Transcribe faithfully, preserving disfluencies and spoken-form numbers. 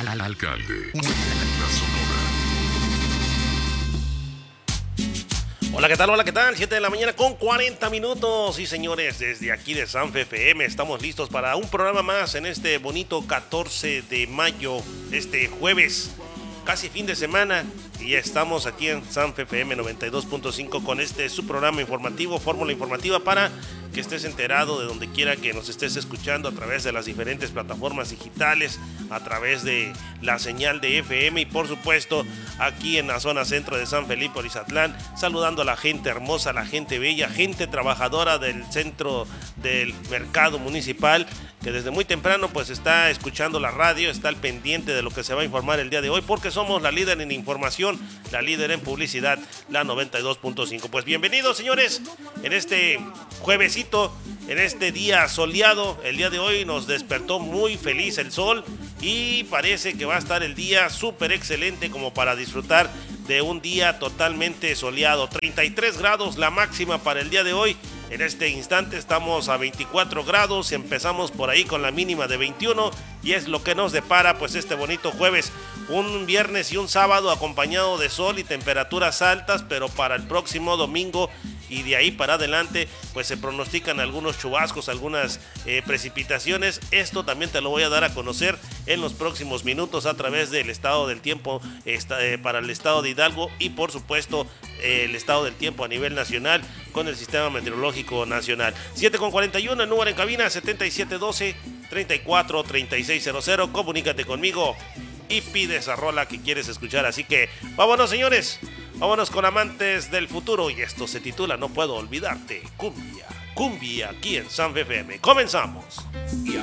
al alcalde. La Sonora. Hola, ¿qué tal? Hola, ¿qué tal? siete de la mañana con cuarenta minutos. Sí, señores, desde aquí de Sanfe F M estamos listos para un programa más en este bonito catorce de mayo, este jueves, casi fin de semana. Y ya estamos aquí en Sanfe F M noventa y dos punto cinco con este su programa informativo, fórmula informativa, para que estés enterado de donde quiera que nos estés escuchando a través de las diferentes plataformas digitales, a través de la señal de F M y por supuesto aquí en la zona centro de San Felipe Orizatlán, saludando a la gente hermosa, la gente bella, gente trabajadora del centro del mercado municipal, que desde muy temprano pues está escuchando la radio, está al pendiente de lo que se va a informar el día de hoy, porque somos la líder en información, la líder en publicidad, la noventa y dos punto cinco. Pues bienvenidos, señores, en este juevesito, en este día soleado. El día de hoy nos despertó muy feliz el sol y parece que va a estar el día súper excelente como para disfrutar de un día totalmente soleado. treinta y tres grados la máxima para el día de hoy. En este instante estamos a veinticuatro grados, empezamos por ahí con la mínima de veintiuno y es lo que nos depara pues este bonito jueves, un viernes y un sábado acompañado de sol y temperaturas altas, pero para el próximo domingo y de ahí para adelante pues se pronostican algunos chubascos, algunas eh, precipitaciones. Esto también te lo voy a dar a conocer en los próximos minutos a través del estado del tiempo esta, eh, para el estado de Hidalgo y por supuesto eh, el estado del tiempo a nivel nacional con el Sistema Meteorológico Nacional. siete con cuarenta y uno, el número en cabina setenta y siete doce, treinta y cuatro, treinta y seis cero cero. Comunícate conmigo y pide esa rola que quieres escuchar. Así que vámonos, señores. Vámonos con Amantes del Futuro y esto se titula No Puedo Olvidarte, Cumbia, Cumbia aquí en Sanfe F M. Comenzamos.